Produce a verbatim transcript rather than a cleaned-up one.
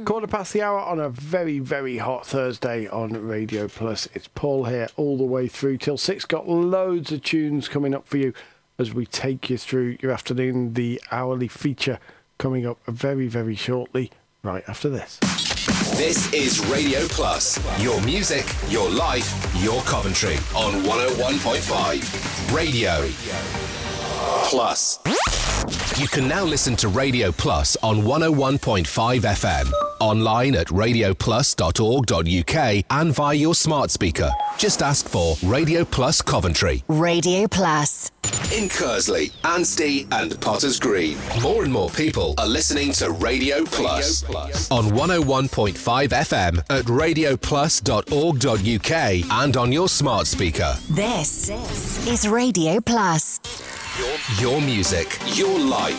Quarter past the hour on a very, very hot Thursday on Radio Plus. It's Paul here all the way through till six. Got loads of tunes coming up for you as we take you through your afternoon. The hourly feature coming up very, very shortly, right after this. This is Radio Plus. Your music, your life, your Coventry on one oh one point five. Radio Plus. You can now listen to Radio Plus on one oh one point five F M, online at radio plus dot org dot U K and via your smart speaker. Just ask for Radio Plus Coventry. Radio Plus. In Kersley, Anstey and Potters Green, more and more people are listening to Radio Plus, Radio Plus. On one oh one point five F M at radio plus dot org dot U K and on your smart speaker. This is Radio Plus. Your, your music, your life,